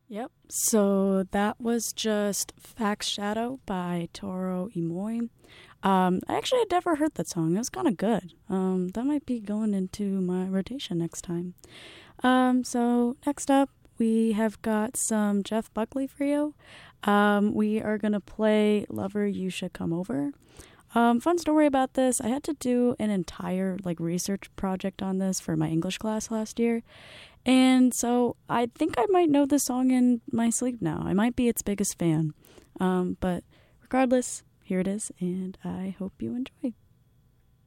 Yep. So that was just Fax Shadow by Toro Imoy. I actually had never heard that song. It was kind of good. That might be going into my rotation next time. So next up, we have got some Jeff Buckley for you. We are going to play Lover You Should Come Over. Fun story about this. I had to do an entire research project on this for my English class last year. And so I think I might know this song in my sleep now. I might be its biggest fan. But regardless, here it is, and I hope you enjoy.